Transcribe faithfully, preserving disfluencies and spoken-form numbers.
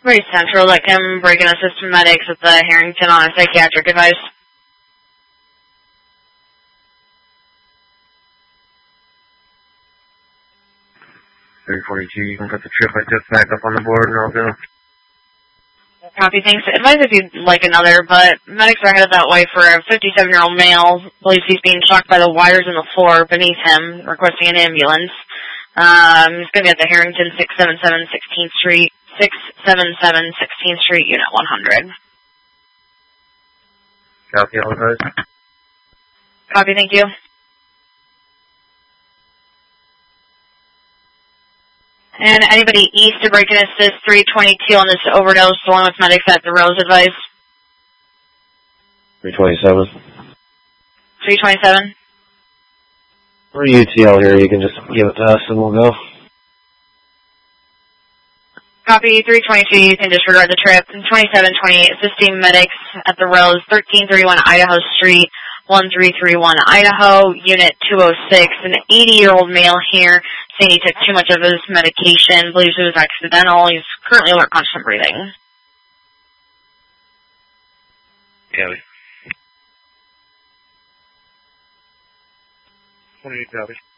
Pretty Central, that can break and assist medics at the Harrington on a psychiatric advice. three forty-two, you can put the trip I took back up on the board and I'll go. Copy, thanks. Advise if you'd like another, but medics are headed that way for a fifty-seven-year-old male. Believes he's being shocked by the wires in the floor beneath him, requesting an ambulance. Um, he's going to be at the Harrington six seven seven sixteenth Street, six seven seven sixteenth Street, Unit one hundred. Copy, all those. Copy, thank you. And anybody east of break and assist three twenty-two on this overdose, along with medics at the Rose advice. three twenty-seven. three twenty-seven. We're U T L here, you can just give it to us and we'll go. Copy, three twenty-two, you can disregard the trip. twenty-seven twenty-eight, assisting medics at the Rose, thirteen thirty-one Idaho Street, one three three one Idaho, Unit two oh six. An eighty-year-old male here saying he took too much of his medication, believes it was accidental. He's currently alert, constant breathing. Copy. twenty-eight, copy.